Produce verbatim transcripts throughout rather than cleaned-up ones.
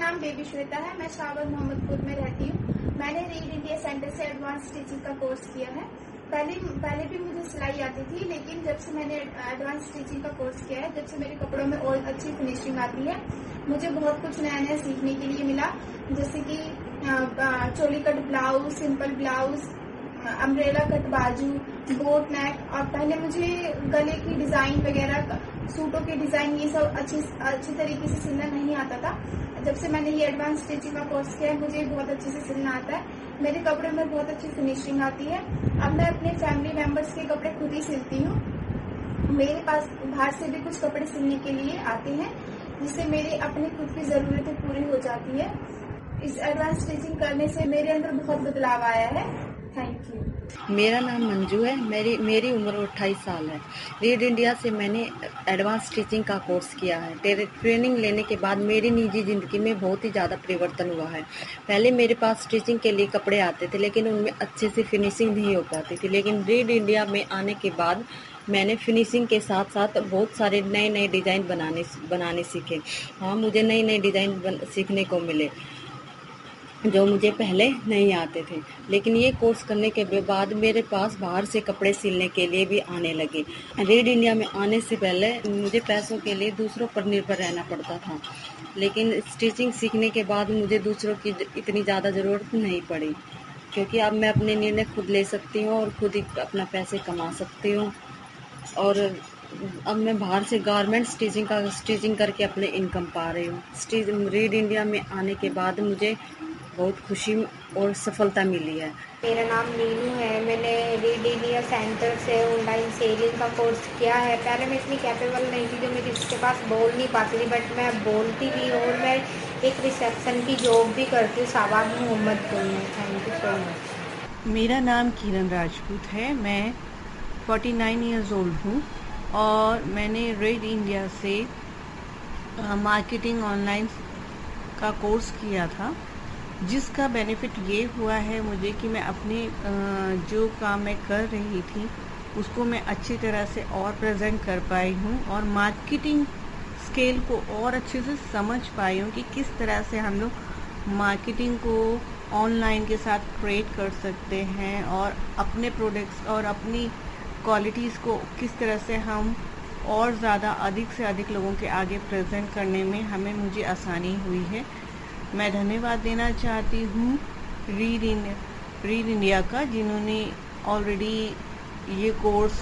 नाम बेबी श्वेता है। मैं शाहबाद मोहम्मदपुर में रहती हूँ। मैंने रीड इंडिया सेंटर से एडवांस स्टिचिंग का कोर्स किया है। पहले पहले भी मुझे सिलाई आती थी, लेकिन जब से मैंने एडवांस स्टिचिंग का कोर्स किया है, जब से मेरे कपड़ों में और अच्छी फिनिशिंग आती है, मुझे बहुत कुछ नया नया सीखने के लिए मिला। जैसे कि चोली cut blouse, simple blouse, umbrella cut बाजू, बोट नेक, और पहले मुझे गले की डिजाइन वगैरह, सूटों के डिजाइन, ये सब अच्छी अच्छी तरीके से सिलना नहीं आता था। जब से मैंने ये एडवांस स्टिचिंग का कोर्स किया है, मुझे बहुत अच्छे से सिलना आता है। मेरे कपड़े में बहुत अच्छी फिनिशिंग आती है। अब मैं अपने फैमिली मेंबर्स के कपड़े खुद ही सिलती हूँ। मेरे पास बाहर से भी कुछ कपड़े सिलने के लिए आते हैं, जिससे मेरे अपने खुद की जरूरतें पूरी हो जाती है। इस एडवांस स्टिचिंग करने से मेरे अंदर बहुत बदलाव आया है। Thank you. मेरा नाम मंजू है। मेरी मेरी उम्र अट्ठाईस साल है। रीड इंडिया से मैंने एडवांस स्टिचिंग का कोर्स किया है। ट्रेनिंग लेने के बाद मेरी निजी ज़िंदगी में बहुत ही ज़्यादा परिवर्तन हुआ है। पहले मेरे पास स्टिचिंग के लिए कपड़े आते थे, लेकिन उनमें अच्छे से फिनिशिंग नहीं हो पाती थी। लेकिन रीड इंडिया में आने के बाद मैंने फिनिशिंग के साथ साथ बहुत सारे नए नए डिज़ाइन बनाने बनाने सीखे। हाँ, मुझे नए नए डिज़ाइन सीखने को मिले जो मुझे पहले नहीं आते थे। लेकिन ये कोर्स करने के बाद मेरे पास बाहर से कपड़े सिलने के लिए भी आने लगे। रीड इंडिया में आने से पहले मुझे पैसों के लिए दूसरों पर निर्भर रहना पड़ता था, लेकिन स्टिचिंग सीखने के बाद मुझे दूसरों की इतनी ज़्यादा ज़रूरत नहीं पड़ी, क्योंकि अब मैं अपने निर्णय खुद ले सकती हूँ और खुद ही अपना पैसे कमा सकती हूँ। और अब मैं बाहर से गारमेंट स्टिचिंग का स्टिचिंग करके अपने इनकम पा रही हूँ। रीड इंडिया में आने के बाद मुझे बहुत खुशी और सफलता मिली है। मेरा नाम नीनू है। मैंने रीड इंडिया सेंटर से ऑनलाइन सेलिंग का कोर्स किया है। पहले मैं इतनी कैपेबल नहीं थी, जो मेरे इसके पास बोल नहीं पाती थी, बट मैं बोलती भी हूँ और मैं एक रिसेप्शन की जॉब भी करती हूँ शाहबाद मोहम्मदपुर में। Thank you so much. मेरा नाम किरण राजपूत है। मैं उनचास इयर्स ओल्ड हूँ और मैंने रीड इंडिया से मार्केटिंग ऑनलाइन का कोर्स किया था, जिसका बेनिफिट ये हुआ है मुझे कि मैं अपने जो काम मैं कर रही थी उसको मैं अच्छी तरह से और प्रेजेंट कर पाई हूँ और मार्केटिंग स्केल को और अच्छे से समझ पाई हूँ कि किस तरह से हम लोग मार्केटिंग को ऑनलाइन के साथ क्रिएट कर सकते हैं और अपने प्रोडक्ट्स और अपनी क्वालिटीज़ को किस तरह से हम और ज़्यादा अधिक से अधिक लोगों के आगे प्रेजेंट करने में हमें मुझे आसानी हुई है। मैं धन्यवाद देना चाहती हूँ रीड इन रीड इंडिया का, जिन्होंने ऑलरेडी ये कोर्स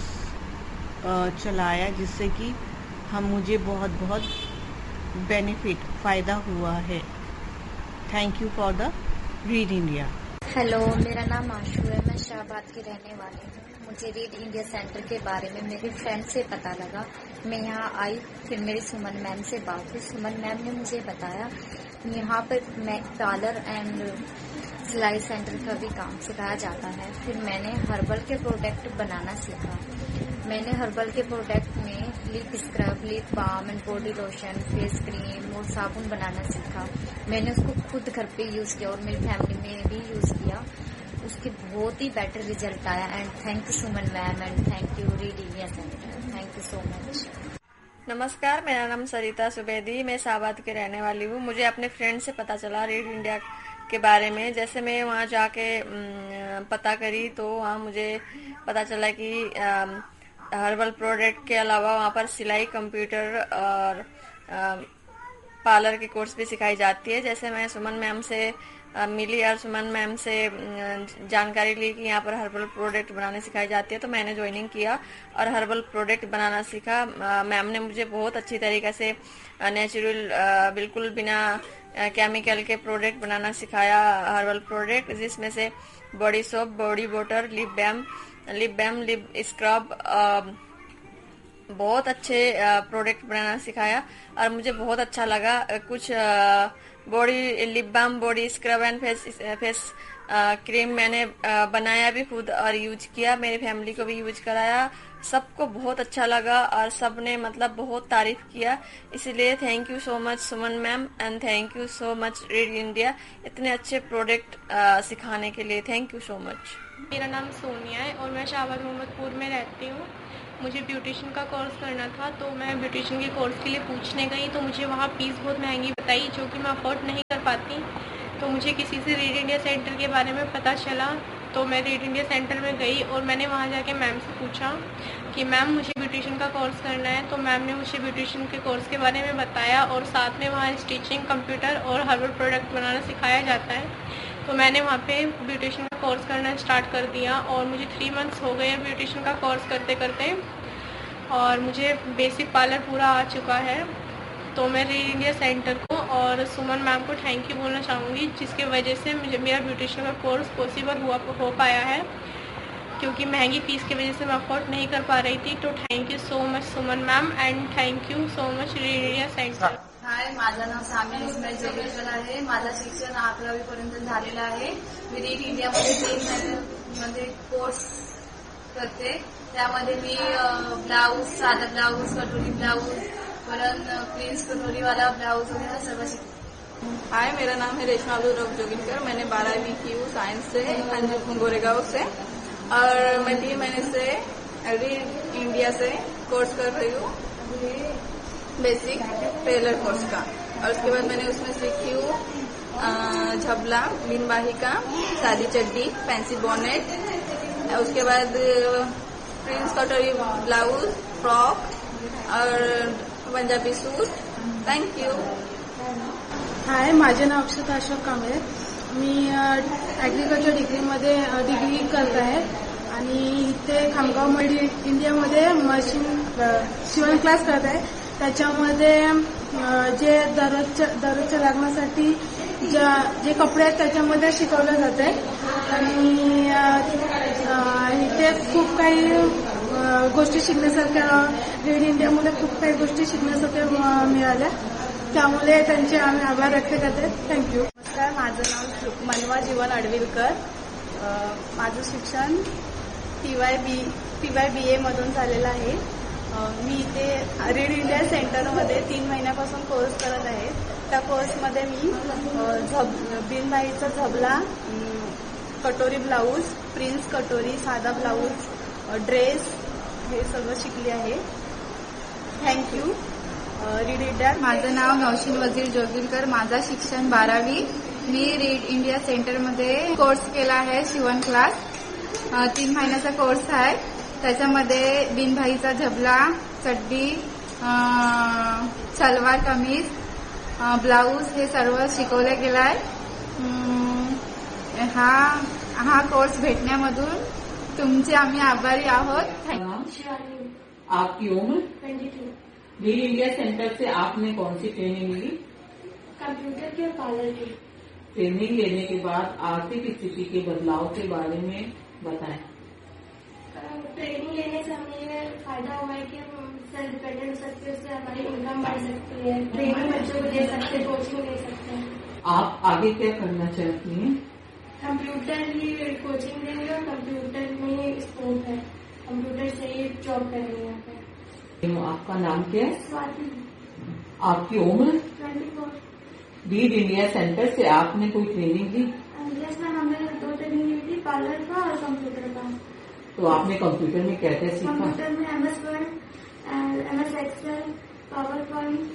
चलाया, जिससे कि हम मुझे बहुत बहुत बेनिफिट फ़ायदा हुआ है। Thank you for the read India. Hello, मेरा नाम आशु है। मैं शाहबाद की रहने वाली हूँ। मुझे रीड इंडिया सेंटर के बारे में मेरे फ्रेंड से पता लगा। मैं यहाँ आई, फिर मेरी सुमन मैम से बात हुई। सुमन मैम ने मुझे बताया यहाँ पर मैं पार्लर एंड सिलाई सेंटर का भी काम सिखाया जाता है। फिर मैंने हर्बल के प्रोडक्ट बनाना सीखा। मैंने हर्बल के प्रोडक्ट में lip scrub, lip balm and body lotion, face cream और साबुन बनाना सीखा। मैंने उसको खुद घर पे यूज़ किया और मेरी फैमिली में भी यूज़ किया। उसके बहुत ही बेटर रिजल्ट आया। And thank you Suman ma'am and thank you read India centre. Thank you so much. नमस्कार, मेरा नाम सरिता सुबेदी। मैं शाहबाद के रहने वाली हूँ। मुझे अपने फ्रेंड से पता चला रीड इंडिया के बारे में। जैसे मैं वहाँ जाके पता करी तो वहाँ मुझे पता चला कि हर्बल प्रोडक्ट के अलावा वहाँ पर सिलाई, कंप्यूटर और पार्लर की कोर्स भी सिखाई जाती है। जैसे मैं सुमन मैम से मिली और सुमन मैम से जानकारी ली कि यहाँ पर हर्बल प्रोडक्ट बनाने सिखाई जाती है, तो मैंने ज्वाइनिंग किया और हर्बल प्रोडक्ट बनाना सीखा। मैम ने मुझे बहुत अच्छी तरीके से नेचुरल, बिल्कुल बिना केमिकल के प्रोडक्ट बनाना सिखाया। हर्बल प्रोडक्ट जिसमें से body soap, body water, lip बैम, lip बैम, lip scrub, बहुत अच्छे प्रोडक्ट बनाना सिखाया और मुझे बहुत अच्छा लगा। कुछ body lip balm, body scrub and face face cream मैंने बनाया भी खुद और यूज किया। मेरी फैमिली को भी यूज कराया। सबको बहुत अच्छा लगा और सबने मतलब बहुत तारीफ किया। इसलिए thank you so much Suman ma'am and thank you so much read India, इतने अच्छे प्रोडक्ट सिखाने के लिए। Thank you so much. मेरा नाम सोनिया है और मैं शाहबाद मोहम्मदपुर में रहती हूँ। मुझे ब्यूटिशियन का कोर्स करना था, तो मैं ब्यूटिशियन के कोर्स के लिए पूछने गई तो मुझे वहाँ फीस बहुत महंगी बताई, जो कि मैं अफोर्ड नहीं कर पाती, तो मुझे किसी से रीड इंडिया सेंटर के बारे में पता चला। तो मैं रीड इंडिया सेंटर में गई और मैंने वहाँ जाके मैम से पूछा कि मैम मुझे ब्यूटिशियन का कोर्स करना है। तो मैम ने मुझे ब्यूटिशियन के कोर्स के बारे में बताया और साथ में वहाँ स्टिचिंग, कंप्यूटर और हर्बल प्रोडक्ट बनाना सिखाया जाता है। तो मैंने वहाँ पे ब्यूटिशियन का कोर्स करना स्टार्ट कर दिया और मुझे थ्री मंथ्स हो गए ब्यूटिशियन का कोर्स करते करते और मुझे बेसिक पार्लर पूरा आ चुका है। तो मैं रीड इंडिया सेंटर को और सुमन मैम को थैंक यू बोलना चाहूँगी, जिसके वजह से मुझे मेरा ब्यूटिशियन का कोर्स पॉसिबल हुआ हो पाया है, क्योंकि महंगी फीस की वजह से मैं अफोर्ड नहीं कर पा रही थी। तो thank you so much Suman ma'am and thank you so much read India centre. हाय, माझं नाव सामी इस्माईल जोगेश्वर आहे. माझं शिक्षण अकरावी पर्यंत झालेलं आहे. मी रीड इंडियामध्ये तीन महिन्यामध्ये कोर्स करते. त्यामध्ये मी ब्लाऊज, साधा ब्लाऊज, कटोरी ब्लाऊज, परत प्रिंस कटोरीवाला ब्लाऊज वगैरह सर्व सीखते. हाय, मेरा नाम है रेशमा अब्दुल जोगिनकर. मैंने बारहवीं की हूँ साइंस से अंजुम गोरेगांव से और मैं तीन महीने से रीड इंडिया से कोर्स कर रही हूँ बेसिक टेलर कोर्स का. और उसके बाद मैंने उसमें सीखी हूँ झबला, बिनबाही का, सादी चड्डी, फैंसी बॉनेट, उसके बाद प्रिंस कटोरी ब्लाउज, फ्रॉक और पंजाबी सूट. Thank you. हाय, माझे नाव अक्षता अशोक कांबळे. मी ॲग्रिकल्चर डिग्रीमध्ये डिग्री करत आहे आणि इथे खामगावमध्ये इंडियामध्ये मशीन शिवण क्लास करत आहे. त्याच्यामध्ये जे दररोजच्या दररोजच्या लागण्यासाठी ज्या जे कपडे आहेत त्याच्यामध्ये शिकवलं जाते आणि इथे खूप काही गोष्टी शिकण्यासारख्या रीड इंडियामध्ये खूप काही गोष्टी शिकण्यासारख्या मिळाल्या. त्यामुळे त्यांचे आम्ही आभार व्यक्त करते. थँक्यू. नमस्कार, माझं नाव मनवा जीवन अडविलकर. माझं शिक्षण T Y B T Y B ए मधून झालेलं आहे. मी इथे रीड इंडिया सेंटरमध्ये तीन महिन्यापासून कोर्स करत आहे. त्या कोर्समध्ये मी झब बिनबाईचा झबला, कटोरी ब्लाऊज, प्रिन्स कटोरी, साधा ब्लाऊज, ड्रेस हे सगळं शिकली आहे. थँक्यू. Read India. माझं नाव नौशीन वजीर जोगिलकर. माझं शिक्षण बारावी. मी रीड इंडिया सेंटरमध्ये कोर्स केला आहे शिवण क्लास. तीन महिन्याचा कोर्स आहे. त्याच्यामध्ये बिनबाईचा झबला, चड्डी, सलवार कमीज, ब्लाऊज हे सर्व शिकवलं गेलं आहे. हा हा कोर्स भेटण्यामधून तुमचे आम्ही आभारी आहोत. आपकी उम्र? रीड इंडिया सेंटर से आपने कौन सी ट्रेनिंग ली? कंप्यूटर की और पार्लर की. ट्रेनिंग लेने के बाद आर्थिक स्थिति के बदलाव के बारे में बताएं. ट्रेनिंग लेने से हमें फायदा हुआ है कि हम सेल्फ डिपेंडेंट हो सकते हैं, उससे हमारी इनकम बढ़ सकती है, ट्रेनिंग बच्चों को दे सकते हैं, कोचिंग दे सकते हैं. आप आगे क्या करना चाहती हैं? कंप्यूटर ही कोचिंग देंगे और कंप्यूटर में ही स्कोप है, कंप्यूटर से ही जॉब करेंगे यहाँ पे. आपका नाम क्या है? स्वाति. आपकी उम्र? Twenty four. Read India centre से आपने कोई ट्रेनिंग ली? यस मैम, हमने दो ट्रेनिंग ली थी, पार्लर का और कंप्यूटर का. तो आपने कंप्यूटर में क्या क्या सीखा? कंप्यूटर में M S word, M S Excel, power point,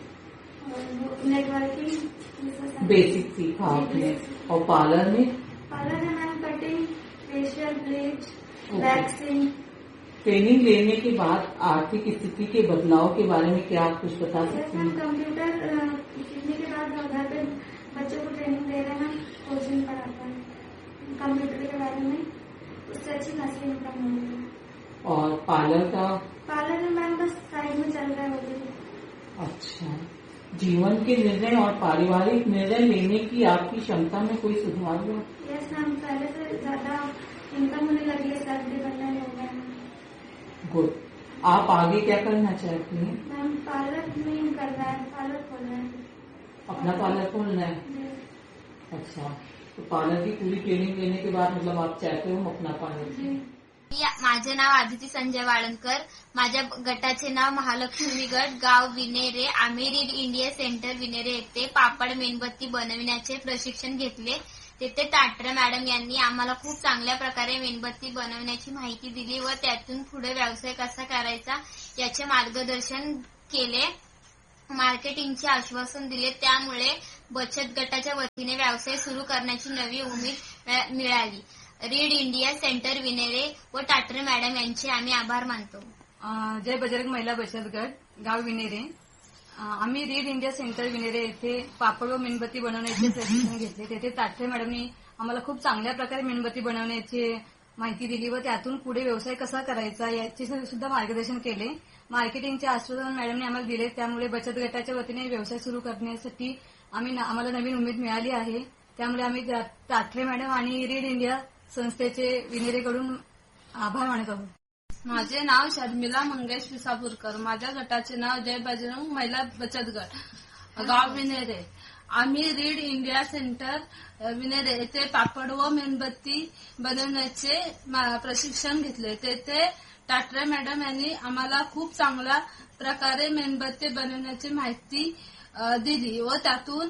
networking basic सीखा आपने. और पार्लर में? पार्लर में ma'am cutting, facial, bleach, waxing. Training लेने के बाद आर्थिक स्थिति के बदलाव के बारे में क्या आप कुछ बता सकते हैं? कंप्यूटर सीखने के बाद घर पे बच्चों को ट्रेनिंग दे रहे हैं, कोचिंग पढ़ाता है कंप्यूटर के बारे में, उससे अच्छी खासी इनकम होगी. और पार्लर का? पार्लर में मैम बस साइड में चल रहा है वो भी. अच्छा. जीवन के निर्णय और पारिवारिक निर्णय लेने की आपकी क्षमता में कोई सुधार हुआ? यस मैम, पहले से ज्यादा इनकम होने लगी है, सेल्फ डिपेंडेंट हो गया. गुड. आप आगे क्या करना चाहती हैं? मैम पार्लर में करना है, पार्लर खोलना है. अपना पार्लर खोलना है? अच्छा. तो पार्लर की पूरी ट्रेनिंग लेने के बाद मतलब आप चाहते हो अपना पार्लर? माझे नाव आदिती संजय वाळंकर. माझ्या गटाचे नाव महालक्ष्मी गट, गाव विनेरे. आम्ही रीड इंडिया सेंटर विनेरे येथे पापड मेणबत्ती बनविण्याचे प्रशिक्षण घेतले. तेथे टाटरे मॅडम यांनी आम्हाला खूप चांगल्या प्रकारे मेणबत्ती बनवण्याची माहिती दिली व त्यातून पुढे व्यवसाय कसा करायचा याचे मार्गदर्शन केले. मार्केटिंगचे आश्वासन दिले, त्यामुळे बचत गटाच्या वतीने व्यवसाय सुरू करण्याची नवी उमेद मिळाली. रीड इंडिया सेंटर विनेरे व टाटरे मॅडम यांचे आम्ही आभार मानतो. जय बजरंग महिला बचत गट गाव विनेरे. आम्ही रीड इंडिया सेंटर विनेरे येथे पापड व मेणबत्ती बनवण्याचे प्रशिक्षण घेतले. तेथे टाटरे मॅडमनी आम्हाला खूप चांगल्या प्रकारे मेणबत्ती बनवण्याची माहिती दिली व त्यातून पुढे व्यवसाय कसा करायचा याचे सुद्धा मार्गदर्शन केले. मार्केटिंगचे आश्वासन मॅडमने आम्हाला दिले, त्यामुळे बचत गटाच्या वतीने व्यवसाय सुरू करण्यासाठी आम्ही आम्हाला नवीन उमेद मिळाली आहे. त्यामुळे आम्ही टाटरे मॅडम आणि रीड इंडिया संस्थेचे विनेरेकडून आभार मानत आहोत. माझे नाव शर्मिला मंगेश विसापूरकर. माझ्या गटाचे नाव जय बजरंग महिला बचत गट गाव विनेरे. आम्ही रीड इंडिया सेंटर विनेरे येथे पापड व मेणबत्ती बनवण्याचे प्रशिक्षण घेतले. तेथे टाटरे मॅडम यांनी आम्हाला खूप चांगल्या प्रकारे मेणबत्ती बनवण्याची माहिती दिली व त्यातून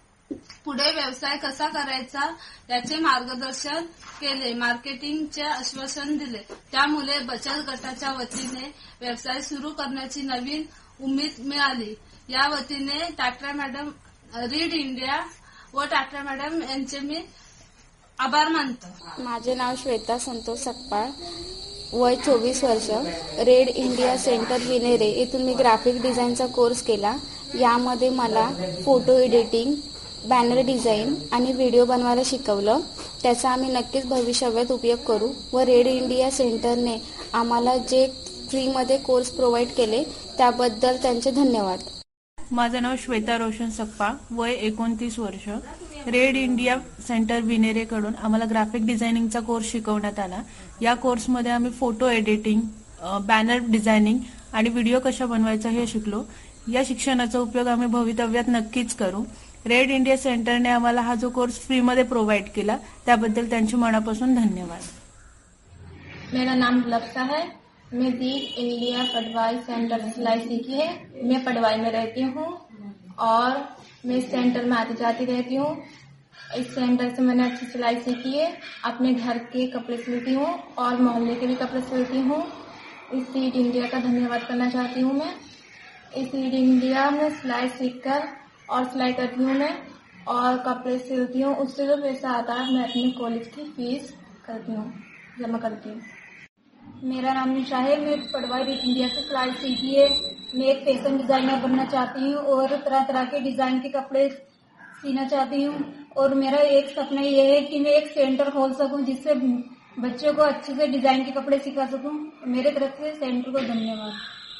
पुढे व्यवसाय कसा करायचा याचे मार्गदर्शन केले. मार्केटिंगचे आश्वासन दिले, त्यामुळे बचत गटाच्या वतीने व्यवसाय सुरू करण्याची नवीन उमेद मिळाली. या वतीने टाटरे मॅडम, रीड इंडिया व टाटरे मॅडम यांचे मी आभार मानतो. माझे नाव श्वेता संतोष सकपाळ, वय चोवीस वर्ष. रेड इंडिया सेंटर विनेरे येथून मी ग्राफिक डिझाईनचा कोर्स केला. यामध्ये मला फोटो एडिटिंग, बॅनर डिझाईन आणि व्हिडिओ बनवायला शिकवलं. त्याचा आम्ही नक्कीच भविष्यात उपयोग करू व रेड इंडिया सेंटरने आम्हाला जे फ्रीमध्ये कोर्स प्रोव्हाइड केले त्याबद्दल त्यांचे धन्यवाद. माझं नाव श्वेता रोशन सकपाळ, वय एकोणतीस वर्ष. रेड इंडिया सेंटर विनेरेकडून आम्हाला ग्राफिक डिझायनिंगचा कोर्स शिकवण्यात आला. या कोर्समध्ये आम्ही फोटो एडिटिंग, बॅनर डिझायनिंग आणि व्हिडिओ कशा बनवायचा हे शिकलो. या शिक्षणाचा उपयोग आम्ही भवितव्यात नक्कीच करू. रेड इंडिया सेंटरने आम्हाला हा जो कोर्स फ्रीमध्ये प्रोव्हाइड केला त्याबद्दल त्यांचे मनापासून धन्यवाद. मेरा नाम लप्सा है. मैं रीड इंडिया पटवाई सेंटर सिलाई सीखी है. मैं पटवाई में रहती हूँ और मैं इस सेंटर में आती जाती रहती हूँ. इस सेंटर से मैंने अच्छी सिलाई सीखी है. अपने घर के कपड़े सिलती हूँ और मोहल्ले के भी कपड़े सिलती हूँ. इस रीड इंडिया का धन्यवाद करना चाहती हूँ मैं. इस रीड इंडिया में सिलाई सीखकर और सिलाई करती हूँ मैं और कपड़े सिलती हूँ. उससे जो पैसा आता है मैं अपने कॉलेज की फीस करती हूँ, जमा करती हूँ. मेरा नाम निशा है. मैं पटवाई रीड इंडिया से सिलाई सीखी है. मैं एक फैशन डिजाइनर बनना चाहती हूँ और तरह तरह के डिजाइन के कपड़े सीना चाहती हूँ. और मेरा एक सपना ये है कि मैं एक सेंटर खोल सकूँ जिससे बच्चों को अच्छे से डिजाइन के कपड़े सिखा सकूँ. मेरे तरफ से सेंटर को धन्यवाद.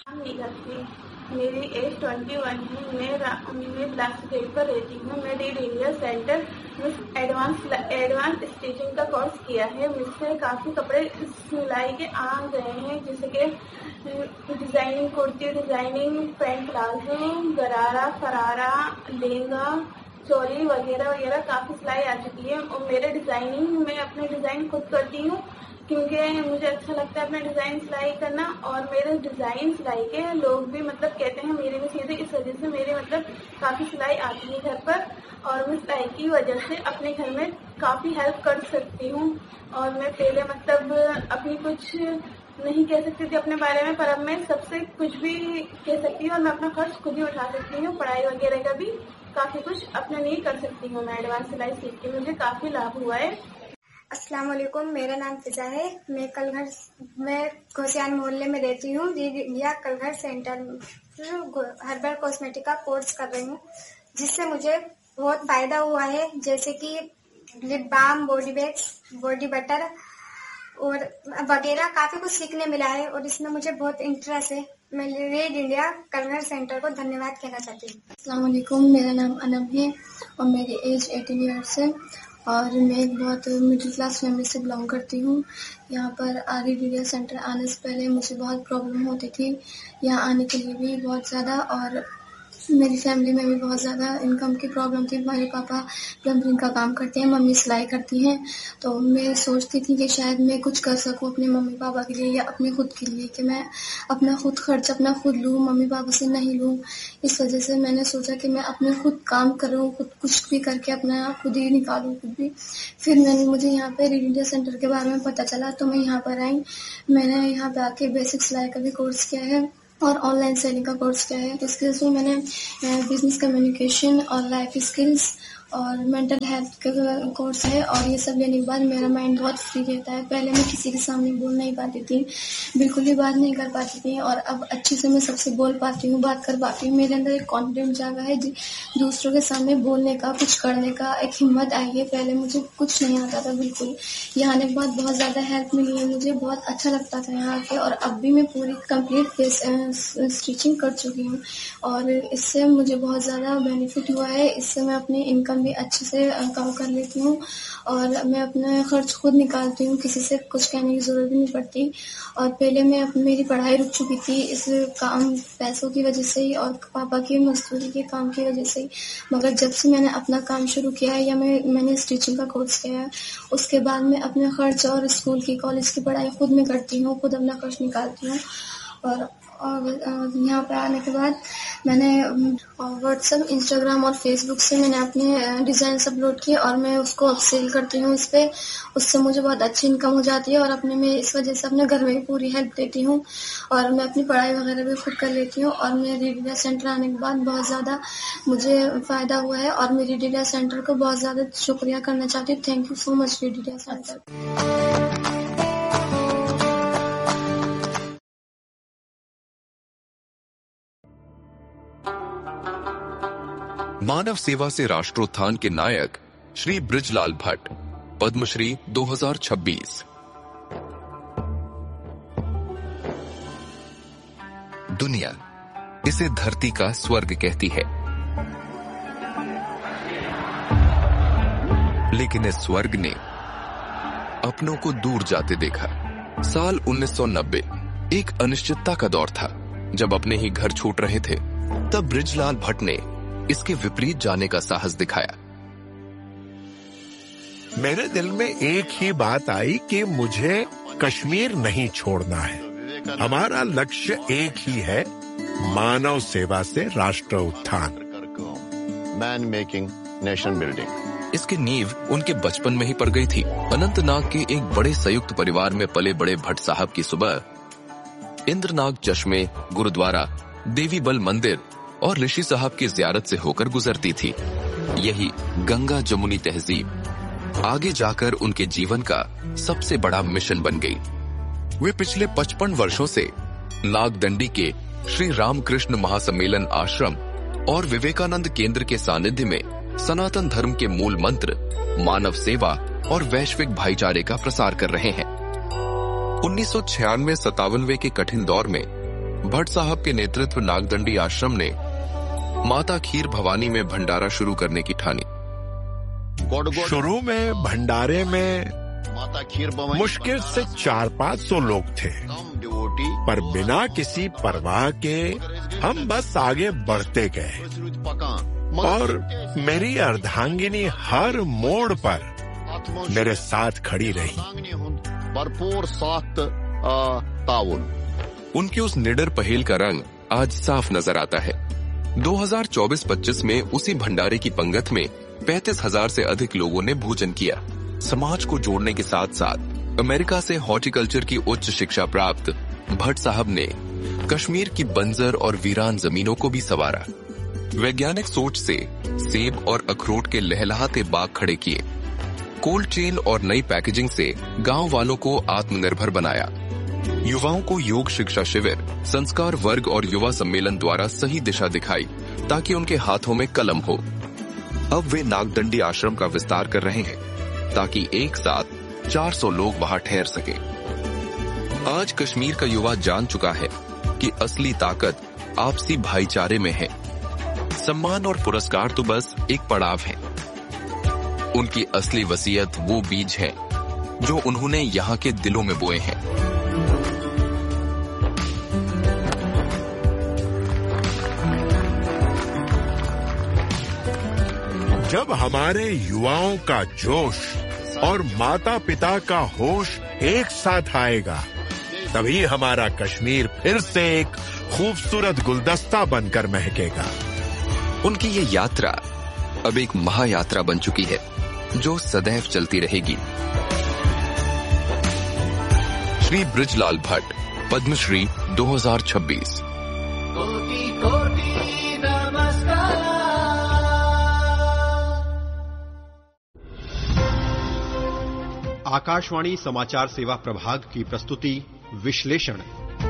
मेरी एज ट्वेंटी वन है. मैं मैं ब्लास्ट गेट पर रहती हूँ. मैं रीड इंडिया सेंटर में एडवांस एडवांस स्टिचिंग का कोर्स किया है. मुझसे काफ़ी कपड़े सिलाई के आ गए हैं, जैसे कि designing kurti, designing pant palazzo, गरारा, फरारा, लहंगा, चोली वगैरह वगैरह काफ़ी सिलाई आ चुकी है. और मेरे डिजाइनिंग मैं अपने डिजाइन खुद करती हूँ क्योंकि मुझे अच्छा लगता है अपना डिजाइन सिलाई करना. और मेरे डिजाइन सिलाई के लोग भी मतलब कहते हैं मेरे में सीधे, इस वजह से मेरे मतलब काफी सिलाई आती है घर पर. और मैं सिलाई की वजह से अपने घर में काफी हेल्प कर सकती हूँ. और मैं पहले मतलब अपनी कुछ नहीं कह सकती थी अपने बारे में, पर अब मैं सबसे कुछ भी कह सकती हूँ और मैं अपना खर्च खुद ही उठा सकती हूँ. पढ़ाई वगैरह का भी काफी कुछ अपने लिए कर सकती हूँ. मैं एडवांस सिलाई सीख के मुझे काफी लाभ हुआ है. अस्सलाम वालेकुम. मेरा नाम फिजा है. मैं कलघर मैं घोसियान मोहल्ले में रहती हूँ. Read India कलघर centre herbal cosmetic का कोर्स कर रही हूँ, जिससे मुझे बहुत फायदा हुआ है. जैसे कि lip balm, body bags, body butter और वगैरह काफी कुछ सीखने मिला है और इसमें मुझे बहुत इंटरेस्ट है. मैं रीड इंडिया कलघर सेंटर को धन्यवाद कहना चाहती हूँ. अस्सलाम वालेकुम. मेरा नाम अनम है और मेरी एज अठारह ईयर्स है और मैं एक बहुत मिडिल क्लास फैमिली से बिलोंग करती हूँ. यहाँ पर रीड इंडिया सेंटर आने से पहले मुझे बहुत प्रॉब्लम होती थी यहाँ आने के लिए भी बहुत ज़्यादा, और मेरी फैमिली में भी बहुत ज़्यादा इनकम की प्रॉब्लम थी. मेरे पापा प्लम्बरिंग का काम करते हैं, मम्मी सिलाई करती हैं. तो मैं सोचती थी कि शायद मैं कुछ कर सकूं अपने मम्मी पापा के लिए या अपने खुद के लिए, कि मैं अपना खुद खर्च अपना खुद लूं, मम्मी पापा से नहीं लूं. इस वजह से मैंने सोचा कि मैं अपने खुद काम करूं, खुद कुछ भी करके अपना खुद ही निकालूं खुद भी. फिर मैंने मुझे यहाँ पे रीड इंडिया सेंटर के बारे में पता चला तो मैं यहाँ पर आई. मैंने यहाँ पे आके बेसिक सिलाई का भी कोर्स किया है और ऑनलाइन सेलिंग का कोर्स किया है। इसके इसमें मैंने बिजनेस कम्युनिकेशन और लाइफ स्किल्स और मेंटल हेल्थ का कोर्स है। और ये सब लेने के बाद मेरा माइंड बहुत फ्री रहता है। पहले मैं किसी के सामने बोल नहीं पाती थी, बिल्कुल भी बात नहीं कर पाती थी, और अब अच्छे से मैं सबसे बोल पाती हूँ, बात कर पाती हूँ। मेरे अंदर एक कॉन्फिडेंस जागा है दूसरों के सामने बोलने का, कुछ करने का, एक हिम्मत आई है। पहले मुझे कुछ नहीं आता था बिल्कुल। यहाँ आने के बाद बहुत ज़्यादा हेल्प मिली है मुझे, बहुत अच्छा लगता था यहाँ के। और अब भी मैं पूरी कंप्लीट स्टिचिंग कर चुकी हूँ और इससे मुझे बहुत ज़्यादा बेनिफिट हुआ है। इससे मैं अपनी इनकम भी अच्छे से कम कर लेती हूँ और मैं अपने खर्च खुद निकालती हूँ, किसी से कुछ कहने की जरूरत भी नहीं पड़ती। और पहले मैं मेरी पढ़ाई रुक चुकी थी इस काम पैसों की वजह से ही और पापा की मजदूरी के काम की वजह से ही, मगर जब से मैंने अपना काम शुरू किया है या मैं मैंने स्टिचिंग का कोर्स किया है, उसके बाद मैं अपने खर्च और स्कूल की कॉलेज की पढ़ाई खुद में करती हूँ, खुद अपना खर्च निकालती हूँ। और और यहाँ पे आने के बाद मैंने व्हाट्सएप, इंस्टाग्राम और फेसबुक से मैंने अपने डिज़ाइन अपलोड किए और मैं उसको अब सेल करती हूँ इस पे। उससे मुझे बहुत अच्छी इनकम हो जाती है और अपने में इस वजह से अपने घर में भी पूरी हेल्प देती हूँ और मैं अपनी पढ़ाई वगैरह भी खुद कर लेती हूँ। और मेरे रीड इंडिया सेंटर आने के बाद बहुत ज़्यादा मुझे फ़ायदा हुआ है और मेरी रीड इंडिया सेंटर को बहुत ज़्यादा शुक्रिया करना चाहती हूँ। Thank you so much read India centre. मानव सेवा से राष्ट्रोत्थान के नायक श्री बृजलाल भट्ट, पद्मश्री दो हज़ार छब्बीस। दुनिया इसे धरती का स्वर्ग कहती है, लेकिन इस स्वर्ग ने अपनों को दूर जाते देखा। साल उन्नीस सौ नब्बे एक अनिश्चितता का दौर था। जब अपने ही घर छूट रहे थे, तब बृजलाल भट्ट ने इसके विपरीत जाने का साहस दिखाया। मेरे दिल में एक ही बात आई कि मुझे कश्मीर नहीं छोड़ना है। हमारा लक्ष्य एक ही है, मानव सेवा से राष्ट्र उत्थान, मैन मेकिंग नेशन बिल्डिंग। इसकी नींव उनके बचपन में ही पड़ गई थी। अनंतनाग के एक बड़े संयुक्त परिवार में पले बड़े भट्ट साहब की सुबह इंद्रनाग चश्मे, गुरुद्वारा, देवी बल मंदिर और ऋषि साहब की ज़ियारत से होकर गुजरती थी। यही गंगा जमुनी तहजीब आगे जाकर उनके जीवन का सबसे बड़ा मिशन बन गई। वे पिछले पचपन वर्षों से नागदंडी के श्री रामकृष्ण महासम्मेलन आश्रम और विवेकानंद केंद्र के सानिध्य में सनातन धर्म के मूल मंत्र, मानव सेवा और वैश्विक भाईचारे का प्रसार कर रहे हैं। उन्नीस सौ छियानवे सतावनवे के कठिन दौर में भट्ट साहब के नेतृत्व नागदंडी आश्रम ने माता खीर भवानी में भंडारा शुरू करने की ठानी। शुरू में भंडारे में माता खीर मुश्किल से चार पाँच सौ लोग थे, पर बिना किसी परवाह के हम बस आगे बढ़ते गए और मेरी अर्धांगिनी हर मोड़ पर मेरे साथ खड़ी रही। भरपूर साथ ताउन। उनके उस निडर पहेल का रंग आज साफ नजर आता है। दो हज़ार चौबीस पच्चीस में उसी भंडारे की पंगत में पैंतीस हजार से अधिक लोगों ने भोजन किया। समाज को जोड़ने के साथ साथ अमेरिका से हॉर्टिकल्चर की उच्च शिक्षा प्राप्त भट्ट साहब ने कश्मीर की बंजर और वीरान जमीनों को भी संवारा। वैज्ञानिक सोच से सेब और अखरोट के लहलहाते बाग खड़े किए। कोल्ड चेन और नई पैकेजिंग से गांव वालों को आत्मनिर्भर बनाया। युवाओं को योग शिक्षा शिविर, संस्कार वर्ग और युवा सम्मेलन द्वारा सही दिशा दिखाई ताकि उनके हाथों में कलम हो। अब वे नागदंडी आश्रम का विस्तार कर रहे हैं ताकि एक साथ चार सौ लोग वहां ठहर सके। आज कश्मीर का युवा जान चुका है कि असली ताकत आपसी भाईचारे में है। सम्मान और पुरस्कार तो बस एक पड़ाव है। उनकी असली वसीयत वो बीज है जो उन्होंने यहाँ के दिलों में बोए हैं। जब हमारे युवाओं का जोश और माता पिता का होश एक साथ आएगा, तभी हमारा कश्मीर फिर से एक खूबसूरत गुलदस्ता बनकर महकेगा। उनकी ये यात्रा अब एक महायात्रा बन चुकी है जो सदैव चलती रहेगी। श्री बृजलाल भट्ट, पद्मश्री दो हज़ार छब्बीस। आकाशवाणी समाचार सेवा प्रभाग की प्रस्तुति विश्लेषण।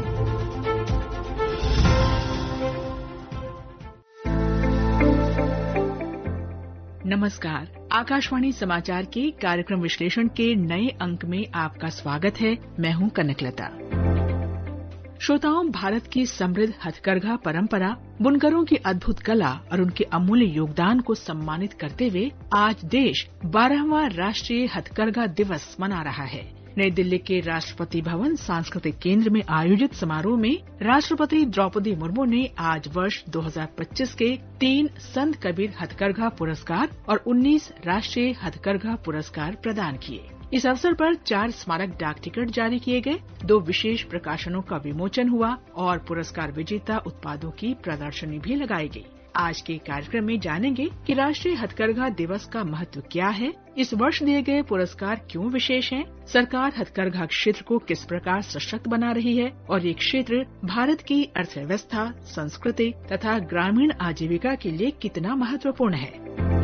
नमस्कार, आकाशवाणी समाचार के कार्यक्रम विश्लेषण के नए अंक में आपका स्वागत है। मैं हूं कनकलता। श्रोताओं, भारत की समृद्ध हथकरघा परंपरा, बुनकरों की अद्भुत कला और उनके अमूल्य योगदान को सम्मानित करते हुए आज देश बारहवां राष्ट्रीय हथकरघा दिवस मना रहा है। नई दिल्ली के राष्ट्रपति भवन सांस्कृतिक केंद्र में आयोजित समारोह में राष्ट्रपति द्रौपदी मुर्मू ने आज वर्ष दो हज़ार पच्चीस के तीन संत कबीर हथकरघा पुरस्कार और उन्नीस राष्ट्रीय हथकरघा पुरस्कार प्रदान किए। इस अवसर पर चार स्मारक डाक टिकट जारी किए गए, दो विशेष प्रकाशनों का विमोचन हुआ और पुरस्कार विजेता उत्पादों की प्रदर्शनी भी लगाई गई। आज के कार्यक्रम में जानेंगे कि राष्ट्रीय हथकरघा दिवस का महत्व क्या है, इस वर्ष दिए गए पुरस्कार क्यों विशेष हैं, सरकार हथकरघा क्षेत्र को किस प्रकार सशक्त बना रही है और ये क्षेत्र भारत की अर्थव्यवस्था, संस्कृति तथा ग्रामीण आजीविका के लिए कितना महत्वपूर्ण है।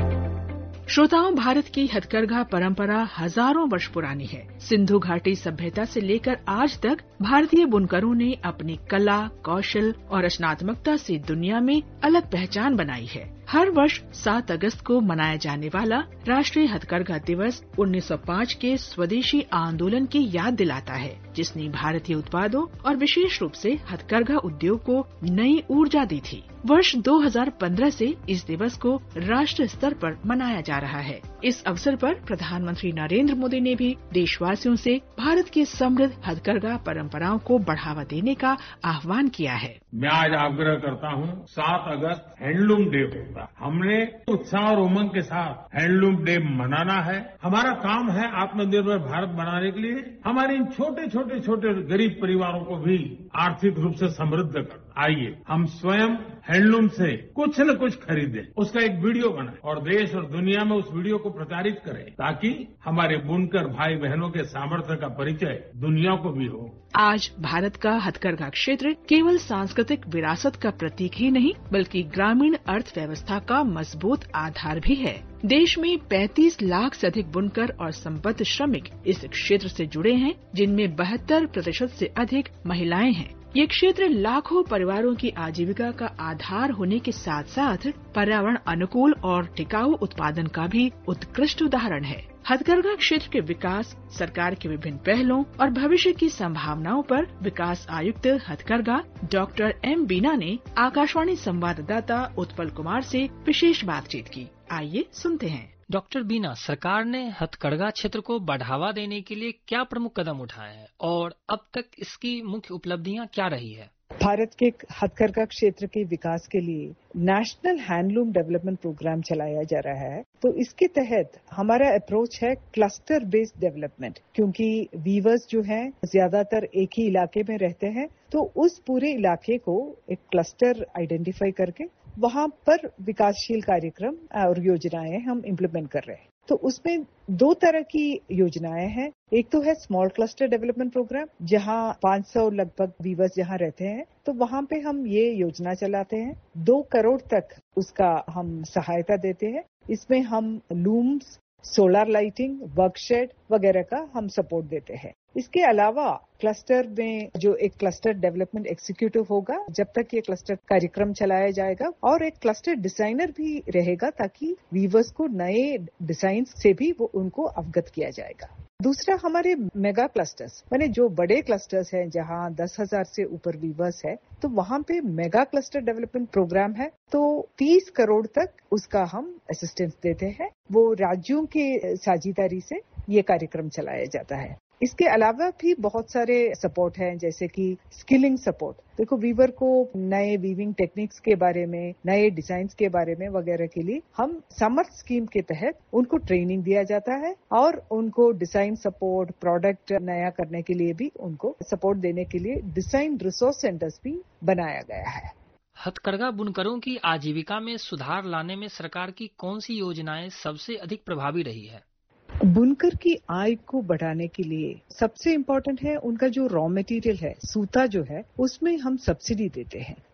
श्रोताओं, भारत की हथकरघा परंपरा हजारों वर्ष पुरानी है। सिंधु घाटी सभ्यता से लेकर आज तक भारतीय बुनकरों ने अपनी कला, कौशल और रचनात्मकता से दुनिया में अलग पहचान बनाई है। हर वर्ष सात अगस्त को मनाया जाने वाला राष्ट्रीय हथकरघा दिवस उन्नीस सौ पाँच के स्वदेशी आंदोलन की याद दिलाता है, जिसने भारतीय उत्पादों और विशेष रूप से हथकरघा उद्योग को नई ऊर्जा दी थी। वर्ष दो हज़ार पंद्रह से इस दिवस को राष्ट्र स्तर पर मनाया जा रहा है। इस अवसर पर प्रधानमंत्री नरेंद्र मोदी ने भी देशवासियों से भारत की समृद्ध हथकरघा परंपराओं को बढ़ावा देने का आह्वान किया है। मैं आज आग्रह करता हूँ, सात अगस्त हैंडलूम डे होगा। हमने उत्साह और उमंग के साथ हैंडलूम डे मनाना है। हमारा काम है आत्मनिर्भर भारत बनाने के लिए हमारे इन छोटे छोटे छोटे गरीब परिवारों को भी आर्थिक रूप से समृद्ध करना। आइए हम स्वयं हैंडलूम से कुछ न कुछ खरीदें, उसका एक वीडियो बनाएं और देश और दुनिया में उस वीडियो को प्रचारित करें, ताकि हमारे बुनकर भाई बहनों के सामर्थ्य का परिचय दुनिया को भी हो। आज भारत का हथकरघा क्षेत्र केवल सांस्कृतिक विरासत का प्रतीक ही नहीं, बल्कि ग्रामीण अर्थव्यवस्था का मजबूत आधार भी है। देश में पैंतीस लाख से अधिक बुनकर और संबद्ध श्रमिक इस क्षेत्र से जुड़े हैं, जिनमें बहत्तर प्रतिशत से अधिक महिलाएं हैं। ये क्षेत्र लाखों परिवारों की आजीविका का आधार होने के साथ साथ पर्यावरण अनुकूल और टिकाऊ उत्पादन का भी उत्कृष्ट उदाहरण है। हथकरघा क्षेत्र के विकास, सरकार के विभिन्न पहलों और भविष्य की संभावनाओं पर विकास आयुक्त हथकरघा डॉक्टर एम बीना ने आकाशवाणी संवाददाता उत्पल कुमार से विशेष बातचीत की। आइए सुनते हैं। डॉक्टर बीना, सरकार ने हथकरघा क्षेत्र को बढ़ावा देने के लिए क्या प्रमुख कदम उठाए हैं और अब तक इसकी मुख्य उपलब्धियां क्या रही है? भारत के हथकरघा क्षेत्र के विकास के लिए नेशनल हैंडलूम डेवलपमेंट प्रोग्राम चलाया जा रहा है। तो इसके तहत हमारा अप्रोच है क्लस्टर बेस्ड डेवलपमेंट, क्योंकि वीवर्स जो हैं ज्यादातर एक ही इलाके में रहते हैं। तो उस पूरे इलाके को एक क्लस्टर आइडेंटिफाई करके वहां पर विकासशील कार्यक्रम और योजनाएं हम इम्प्लीमेंट कर रहे हैं। तो उसमें दो तरह की योजनाएं हैं। एक तो है स्मॉल क्लस्टर डेवलपमेंट प्रोग्राम, जहां पाँच सौ लगभग वीवर्स जहां रहते हैं, तो वहां पे हम ये योजना चलाते हैं। दो करोड़ तक उसका हम सहायता देते हैं। इसमें हम लूम्स, सोलर लाइटिंग, वर्कशेड वगैरह का हम सपोर्ट देते हैं। इसके अलावा क्लस्टर में जो एक क्लस्टर डेवलपमेंट एग्जीक्यूटिव होगा, जब तक ये क्लस्टर कार्यक्रम चलाया जाएगा, और एक क्लस्टर डिजाइनर भी रहेगा, ताकि वीवर्स को नए डिजाइन से भी वो उनको अवगत किया जाएगा। दूसरा, हमारे मेगा क्लस्टर्स, माने जो बड़े क्लस्टर्स हैं जहां दस हजार से ऊपर वीवर्स है, तो वहां पे मेगा क्लस्टर डेवलपमेंट प्रोग्राम है। तो तीस करोड़ तक उसका हम असिस्टेंस देते हैं। वो राज्यों के साझेदारी से ये कार्यक्रम चलाया जाता है। इसके अलावा भी बहुत सारे सपोर्ट हैं, जैसे कि स्किलिंग सपोर्ट। देखो, वीवर को नए वीविंग टेक्निक्स के बारे में, नए डिजाइन्स के बारे में वगैरह के लिए हम समर्थ स्कीम के तहत उनको ट्रेनिंग दिया जाता है, और उनको डिजाइन सपोर्ट, प्रोडक्ट नया करने के लिए भी उनको सपोर्ट देने के लिए डिजाइन रिसोर्स सेंटर्स भी बनाया गया है। हथकरघा बुनकरों की आजीविका में सुधार लाने में सरकार की कौन सी योजनाएं सबसे अधिक प्रभावी रही है? बुनकर की आय को बढ़ाने के लिए सबसे इम्पोर्टेंट है उनका जो रॉ मटेरियल है, सूता जो है, उसमें हम सब्सिडी देते हैं।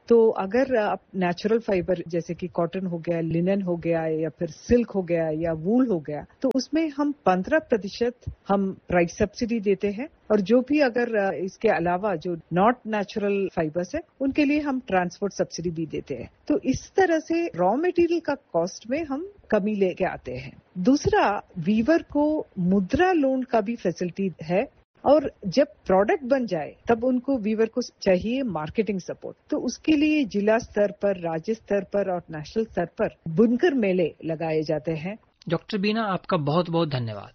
तो अगर आप नेचुरल फाइबर जैसे कि कॉटन हो गया, लिनन हो गया या फिर सिल्क हो गया या वूल हो गया, तो उसमें हम पंद्रह प्रतिशत हम प्राइस सब्सिडी देते हैं। और जो भी अगर इसके अलावा जो नॉट नेचुरल फाइबर्स है उनके लिए हम ट्रांसपोर्ट सब्सिडी भी देते हैं। तो इस तरह से रॉ मटेरियल का कॉस्ट में हम कमी लेके आते हैं। दूसरा, वीवर को मुद्रा लोन का भी फैसिलिटी है और जब प्रोडक्ट बन जाए तब उनको वीवर को चाहिए मार्केटिंग सपोर्ट। तो उसके लिए जिला स्तर पर, राज्य स्तर पर और नेशनल स्तर पर बुनकर मेले लगाए जाते हैं। डॉक्टर बीना, आपका बहुत बहुत धन्यवाद।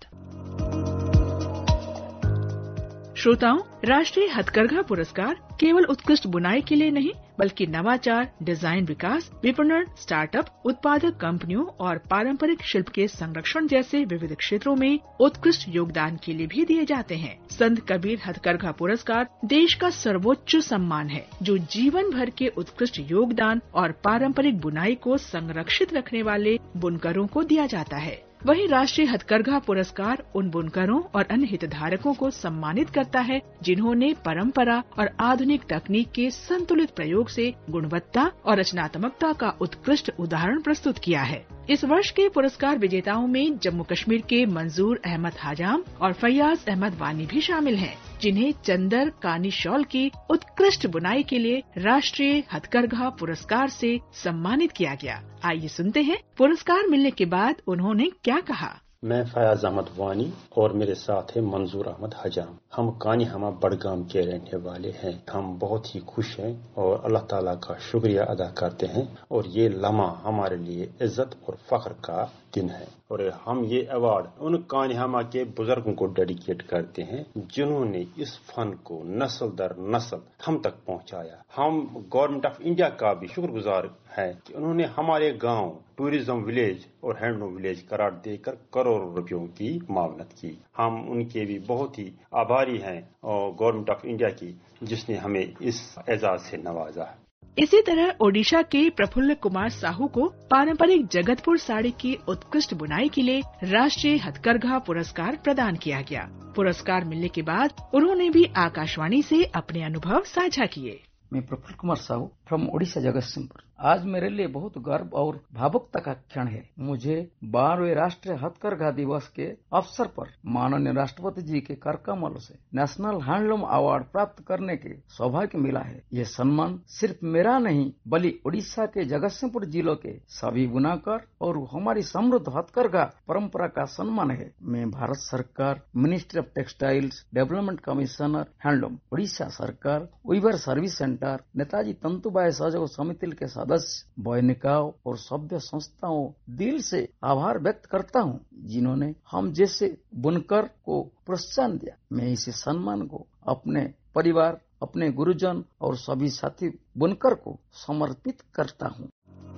श्रोताओं, राष्ट्रीय हथकरघा पुरस्कार केवल उत्कृष्ट बुनाई के लिए नहीं बल्कि नवाचार, डिजाइन विकास, विपणन, स्टार्टअप, उत्पादक कंपनियों और पारंपरिक शिल्प के संरक्षण जैसे विविध क्षेत्रों में उत्कृष्ट योगदान के लिए भी दिए जाते हैं। संत कबीर हथकरघा पुरस्कार देश का सर्वोच्च सम्मान है जो जीवन भर के उत्कृष्ट योगदान और पारंपरिक बुनाई को संरक्षित रखने वाले बुनकरों को दिया जाता है। वहीं राष्ट्रीय हथकरघा पुरस्कार उन बुनकरों और अन्य हितधारकों को सम्मानित करता है जिन्होंने परंपरा और आधुनिक तकनीक के संतुलित प्रयोग से गुणवत्ता और रचनात्मकता का उत्कृष्ट उदाहरण प्रस्तुत किया है। इस वर्ष के पुरस्कार विजेताओं में जम्मू कश्मीर के मंजूर अहमद हाजाम और फैयाज अहमद वानी भी शामिल हैं, जिन्हें चंदर कानी शॉल की उत्कृष्ट बुनाई के लिए राष्ट्रीय हथकरघा पुरस्कार से सम्मानित किया गया। आइए सुनते हैं पुरस्कार मिलने के बाद उन्होंने क्या कहा। मैं फयाज अहमद वानी और मेरे साथ है मंजूर अहमद हजाम। हम कानीहमा बडगाम के रहने वाले हैं। हम बहुत ही खुश हैं और अल्लाह ताला का शुक्रिया अदा करते हैं और ये लम्हा हमारे लिए इज्जत और फख्र का दिन है। और हम ये अवार्ड उन कानीहमा के बुजुर्गों को डेडिकेट करते हैं जिन्होंने इस फन को नस्ल दर नस्ल हम तक पहुंचाया। हम गवर्नमेंट ऑफ इंडिया का भी शुक्रगुजार है कि उन्होंने हमारे गांव टूरिज्म विलेज और हैंडलूम विलेज करार देकर करोड़ों रुपयों की मावनत की। हम उनके भी बहुत ही आभारी हैं और गवर्नमेंट ऑफ इंडिया की जिसने हमें इस एजाज से नवाजा। इसी तरह ओडिशा के प्रफुल्ल कुमार साहू को पारंपरिक जगतपुर साड़ी की उत्कृष्ट बुनाई के लिए राष्ट्रीय हथकरघा पुरस्कार प्रदान किया गया। पुरस्कार मिलने के बाद उन्होंने भी आकाशवाणी से अपने अनुभव साझा किए। मैं प्रफुल्ल कुमार साहू फ्रॉम ओडिशा जगतसिंहपुर। आज मेरे लिए बहुत गर्व और भावुकता का क्षण है। मुझे बारहवें राष्ट्रीय हथकरघा दिवस के अवसर पर माननीय राष्ट्रपति जी के कर कमलों से नेशनल हैंडलूम अवार्ड प्राप्त करने के सौभाग्य मिला है। ये सम्मान सिर्फ मेरा नहीं बल्कि ओडिशा के जगतसिंहपुर जिलों के सभी बुनाकर और हमारी समृद्ध हथकरघा परंपरा का सम्मान है। मैं भारत सरकार, ministry of textiles development commissioner handloom, Odisha सरकार, वीवर सर्विस सेंटर, नेताजी तंतुबाई सहयोग समिति के सदस्य, बॉयनिकाओं और सभ्य संस्थाओं दिल से आभार व्यक्त करता हूं जिन्होंने हम जैसे बुनकर को प्रोत्साहन दिया। मैं इस सम्मान को अपने परिवार, अपने गुरुजन और सभी साथी बुनकर को समर्पित करता हूं।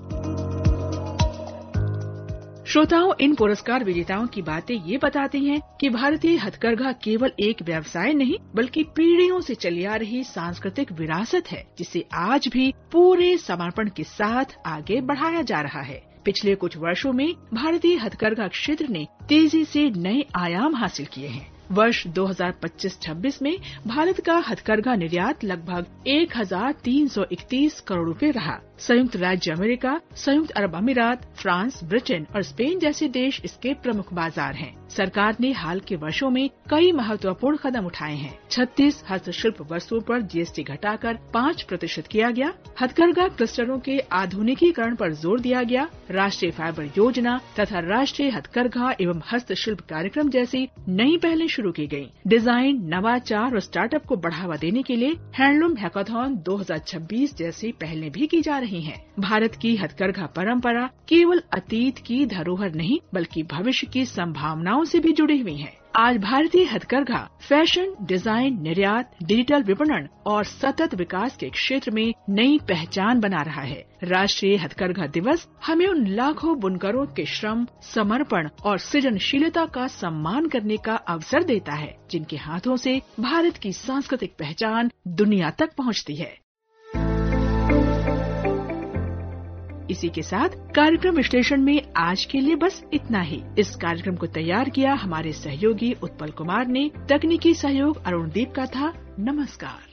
श्रोताओं, इन पुरस्कार विजेताओं की बातें ये बताती हैं कि भारतीय हथकरघा केवल एक व्यवसाय नहीं बल्कि पीढ़ियों से चली आ रही सांस्कृतिक विरासत है जिसे आज भी पूरे समर्पण के साथ आगे बढ़ाया जा रहा है। पिछले कुछ वर्षों में भारतीय हथकरघा क्षेत्र ने तेजी से नए आयाम हासिल किए हैं। वर्ष दो हज़ार पच्चीस छब्बीस में भारत का हथकरघा निर्यात लगभग एक हजार तीन सौ इकतीस करोड़ रुपए रहा। संयुक्त राज्य अमेरिका, संयुक्त अरब अमीरात, फ्रांस, ब्रिटेन और स्पेन जैसे देश इसके प्रमुख बाजार हैं। सरकार ने हाल के वर्षों में कई महत्वपूर्ण कदम उठाए हैं। छत्तीस हस्तशिल्प वस्तुओं पर जीएसटी घटाकर पाँच प्रतिशत किया गया। हथकरघा क्लस्टरों के आधुनिकीकरण पर जोर दिया गया। राष्ट्रीय फाइबर योजना तथा राष्ट्रीय हथकरघा एवं हस्तशिल्प कार्यक्रम जैसी नई पहलें शुरू की गयी। डिजाइन, नवाचार और स्टार्टअप को बढ़ावा देने के लिए हैंडलूम हैकाथॉन दो हज़ार छब्बीस जैसी पहलें भी की जा रही हैं। भारत की हथकरघा परंपरा केवल अतीत की धरोहर नहीं बल्कि भविष्य की संभावनाओं से भी जुड़ी हुई है। आज भारतीय हथकरघा फैशन, डिजाइन, निर्यात, डिजिटल विपणन और सतत विकास के क्षेत्र में नई पहचान बना रहा है। राष्ट्रीय हथकरघा दिवस हमें उन लाखों बुनकरों के श्रम, समर्पण और सृजनशीलता का सम्मान करने का अवसर देता है जिनके हाथों से भारत की सांस्कृतिक पहचान दुनिया तक पहुंचती है। इसी के साथ कार्यक्रम विश्लेषण में आज के लिए बस इतना ही। इस कार्यक्रम को तैयार किया हमारे सहयोगी उत्पल कुमार ने। तकनीकी सहयोग अरुणदीप का था। नमस्कार।